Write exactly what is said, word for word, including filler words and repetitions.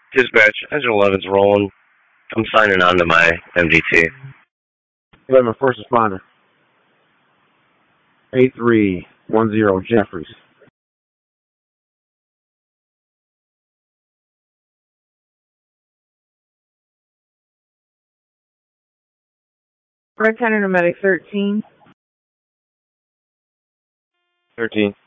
Dispatch, Engine eleven's rolling. I'm signing on to my M D T. eleven first responder. eight three one zero Jeffries. Red County Medic thirteen. thirteen.